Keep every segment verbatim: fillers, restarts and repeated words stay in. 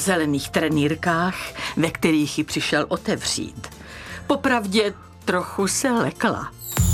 zelených trenýrkách, ve kterých ji přišel otevřít. Popravdě trochu se lekla.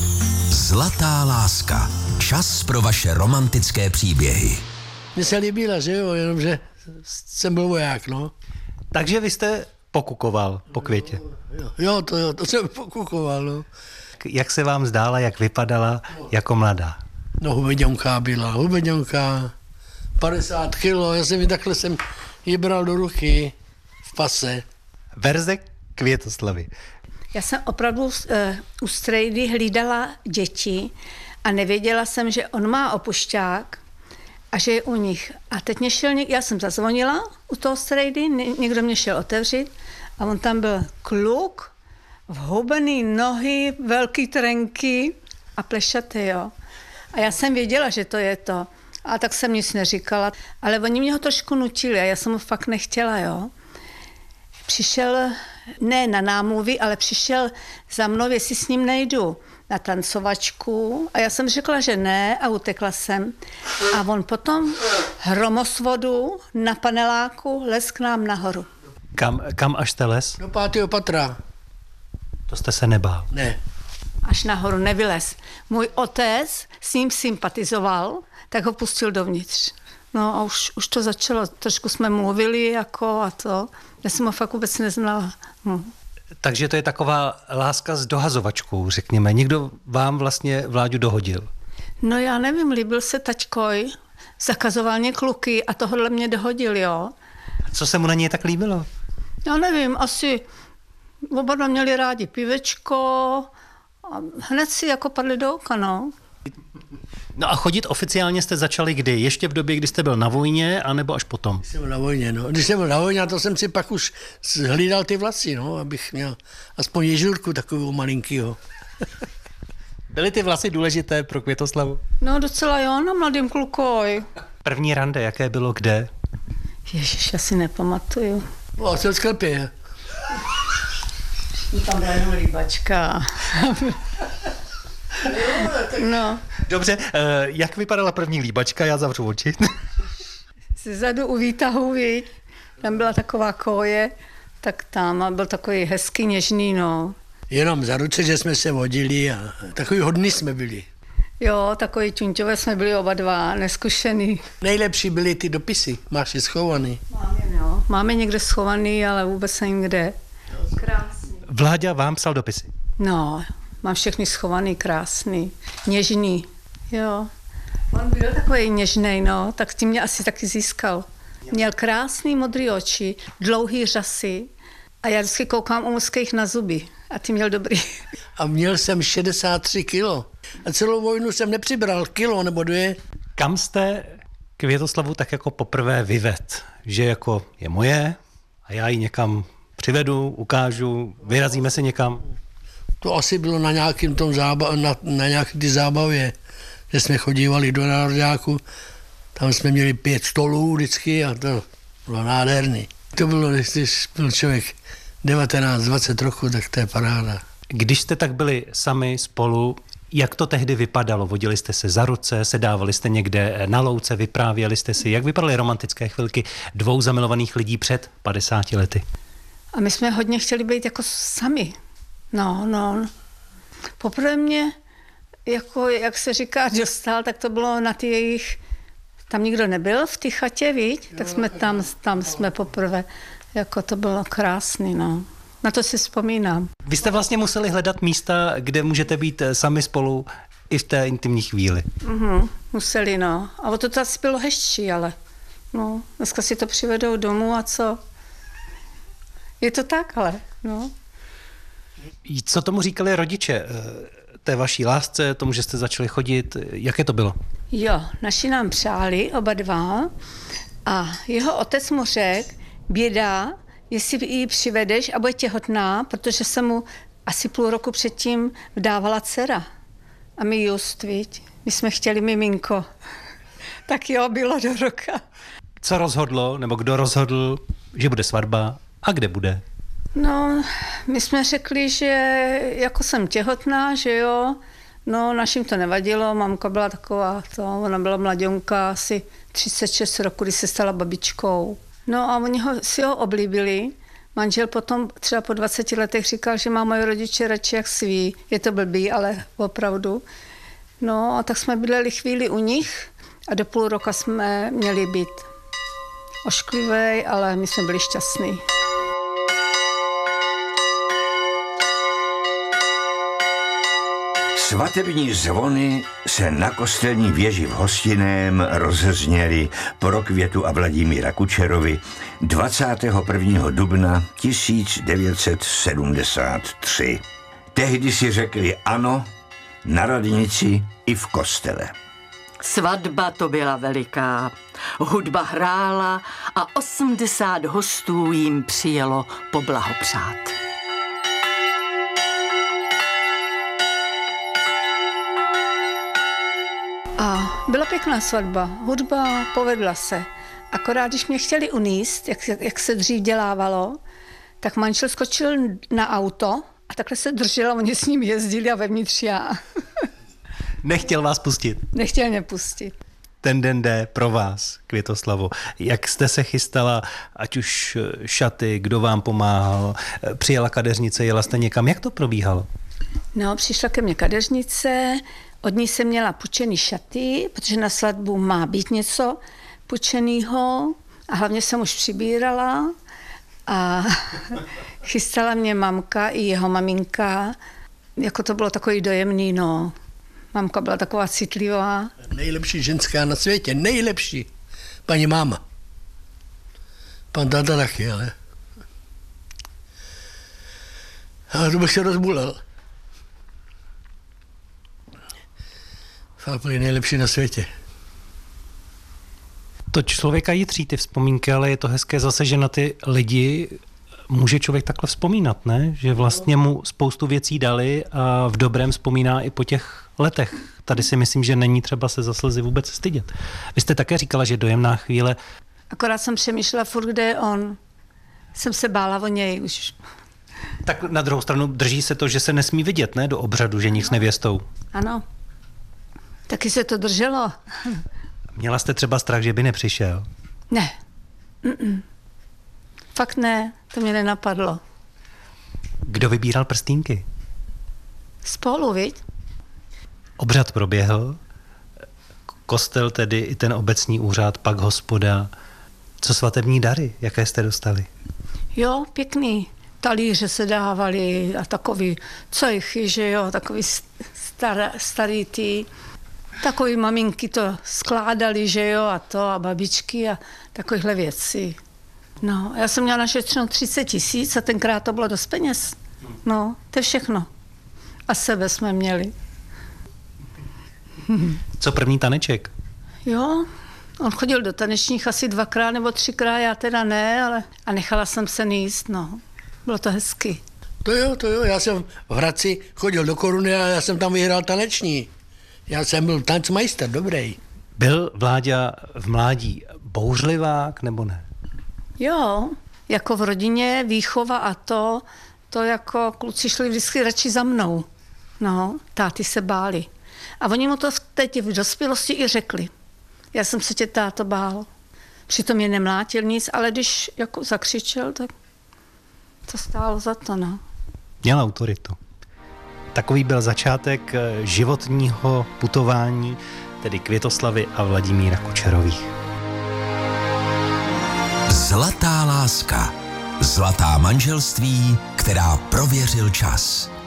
Zlatá láska. Čas pro vaše romantické příběhy. Mně se líbila, že jo, jenomže jsem byl voják, no. Takže vy jste pokukoval po Květě. Jo, jo, to, jo, to jsem pokukoval, no. Jak se vám zdála, jak vypadala jako mladá? No hubeňonká byla, hubeňonká, padesát kilo, já jsem ji takhle jsem ji bral do ruky v pase. Verze Květoslavy. Já jsem opravdu uh, u strejdy hlídala děti a nevěděla jsem, že on má opušťák a že je u nich. A teď mě šel, něk- já jsem zazvonila u toho strejdy, někdo mě šel otevřít a on tam byl kluk, vhubený nohy, velký trenky a plešatý, jo. A já jsem věděla, že to je to. A tak jsem nic neříkala. Ale oni mě ho trošku nutili a já jsem ho fakt nechtěla, jo. Přišel, ne na námluvy, ale přišel za mnou, jestli s ním nejdu na tancovačku. A já jsem řekla, že ne a utekla jsem. A on potom hromosvodu na paneláku les k nám nahoru. Kam, kam až jste les? Do pátého patra. To jste se nebál. Ne. Až nahoru nevylez. Můj otec s ním sympatizoval, tak ho pustil dovnitř. No a už, už to začalo, trošku jsme mluvili jako a to. Já jsem ho fakt vůbec neznala. Hm. Takže to je taková láska s dohazovačkou, řekněme. Někdo vám vlastně Vláďu dohodil. No já nevím, líbil se taťkoj, zakazoval mě kluky a tohle mě dohodil, jo. A co se mu na něj tak líbilo? Já nevím, asi oba dva měli rádi pivečko a hned si jako padli do oka, no. No a chodit oficiálně jste začali kdy? Ještě v době, kdy jste byl na vojně, anebo až potom? Když jsem byl na vojně, no. Když jsem byl na vojně, to jsem si pak už hlídal ty vlasy, no, abych měl aspoň ježurku takovou malinkýho. Byly ty vlasy důležité pro Květoslavu? No docela jo, na mladým klukoj. První rande, jaké bylo kde? Ježiš, já si nepamatuju. No, jsem v sklepě. Tam byla jenom líbačka. No. Dobře, jak vypadala první líbačka? Já zavřu oči. Zezadu u výtahu, viď? Tam byla taková koje, tak tam a byl takový hezký, něžný, no. Jenom za ruce, že jsme se vodili a takový hodný jsme byli. Jo, takový čunťové jsme byli oba dva, neskušený. Nejlepší byly ty dopisy, máš je schovaný. Máme, no. Máme někde schovaný, ale vůbec nevím kde. Krásný. Vláďa vám psal dopisy? No, mám všechny schovaný, krásný, něžný, jo. On byl takový něžnej, no, tak tím mě asi taky získal. Měl krásný modrý oči, dlouhý řasy a já vždycky koukám u mužských na zuby a ty měl dobrý. A měl jsem šedesát tři kilo. A celou vojnu jsem nepřibral kilo nebo dvě. Kam jste Květoslavu tak jako poprvé vyved? Že jako je moje a já ji někam přivedu, ukážu, vyrazíme se někam? To asi bylo na nějakým tom zába- na, na nějaké ty zábavě, že jsme chodívali do národňáku, tam jsme měli pět stolů vždycky a to bylo nádherný. To bylo, když byl člověk devatenáct dvacet roku, tak to je paráda. Když jste tak byli sami spolu, jak to tehdy vypadalo? Vodili jste se za ruce, sedávali jste někde na louce, vyprávěli jste si, jak vypadaly romantické chvilky dvou zamilovaných lidí před padesáti lety? A my jsme hodně chtěli být jako sami. No, no. Poprvé mě, jako, jak se říká, dostal, tak to bylo na ty jejich, tam nikdo nebyl v té chatě, viď? Tak jsme tam, tam jsme poprvé, jako to bylo krásný, no. Na to si vzpomínám. Vy jste vlastně museli hledat místa, kde můžete být sami spolu i v té intimní chvíli. Mhm, museli, no. A o to to asi bylo hezčí, ale no, dneska si to přivedou domů a co? Je to tak, ale no. Co tomu říkali rodiče? Té vaší lásce, tomu, že jste začali chodit, jaké to bylo? Jo, naši nám přáli oba dva a jeho otec mu řekl, běda, jestli ji přivedeš a bude těhotná, protože se mu asi půl roku předtím vdávala dcera. A my just, viď, my jsme chtěli miminko. Tak jo, bylo do roka. Co rozhodlo, nebo kdo rozhodl, že bude svatba a kde bude? No, my jsme řekli, že jako jsem těhotná, že jo, no našim to nevadilo, mamka byla taková, to, ona byla mladionka, asi třicet šest roku, kdy se stala babičkou. No a oni ho, si ho oblíbili. Manžel potom třeba po dvaceti letech říkal, že má moje rodiče radši jak svý. Je to blbý, ale opravdu. No a tak jsme bydleli chvíli u nich a do půl roka jsme měli být ošklivý, ale my jsme byli šťastní. Svatební zvony se na kostelní věži v Hostinném rozezněly pro Květu a Vladimíra Kučerovi dvacátého prvního dubna tisíc devět set sedmdesát tři. Tehdy si řekli ano na radnici i v kostele. Svatba to byla veliká. Hudba hrála a osmdesát hostů jim přijelo poblahopřát. A byla pěkná svatba, hudba povedla se. Akorát, když mě chtěli uníst, jak, jak se dřív dělávalo, tak manžel skočil na auto a takhle se držel a oni s ním jezdili a vevnitř já. Nechtěl vás pustit. Nechtěl mě pustit. Ten den jde pro vás, Květoslavo. Jak jste se chystala, ať už šaty, kdo vám pomáhal, přijela kadeřnice, jela jste někam, jak to probíhalo? No, přišla ke mně kadeřnice, od ní jsem měla půjčený šaty, protože na svatbu má být něco půjčenýho a hlavně jsem už přibírala a chystala mě mamka i jeho maminka, jako to bylo takový dojemný, no. Mamka byla taková citlivá. Nejlepší ženská na světě, nejlepší. Paní máma. Pan táta taky, ale... Ale to bych se rozbulel. Fakt byli nejlepší na světě. To člověka jitří ty vzpomínky, ale je to hezké zase, že na ty lidi může člověk takhle vzpomínat, ne? Že vlastně mu spoustu věcí dali a v dobrém vzpomíná i po těch letech. Tady si myslím, že není třeba se za slzy vůbec stydět. Vy jste také říkala, že dojemná chvíle... Akorát jsem přemýšlela furt, kde je on. Jsem se bála o něj už. Tak na druhou stranu drží se to, že se nesmí vidět, ne? Do obřadu ženich s nevěstou. Ano. Taky se to drželo. Měla jste třeba strach, že by nepřišel? Ne. Mm-mm. Fakt ne, to mě nenapadlo. Kdo vybíral prstínky? Spolu, viď? Obřad proběhl, kostel tedy i ten obecní úřad, pak hospoda. Co svatební dary, jaké jste dostali? Jo, pěkný. Talíře se dávali a takový cejchy, že jo, takový star, starý ty. Takový maminky to skládali, že jo, a to a babičky a takovéhle věci. No, já jsem měla našetřeno třicet tisíc a tenkrát to bylo dost peněz. No, to je všechno. A sebe jsme měli. Co první taneček? Jo, on chodil do tanečních asi dvakrát nebo třikrát, já teda ne, ale a nechala jsem se níst, no. Bylo to hezky. To jo, to jo, já jsem v Hradci chodil do Koruny a já jsem tam vyhrál taneční. Já jsem byl tancmajster, dobrý. Byl Vláďa v mládí bouřlivák nebo ne? Jo, jako v rodině výchova a to, to jako kluci šli vždycky radši za mnou. No, táty se báli. A oni mu to teď v dospělosti i řekli. Já jsem se tě, táto, bál. Přitom je nemlátil nic, ale když jako zakřičel, tak to stálo za to, no. Měl autoritu. Takový byl začátek životního putování, tedy Květoslavy a Vladimíra Kučerových. Zlatá láska. Zlatá manželství, která prověřil čas.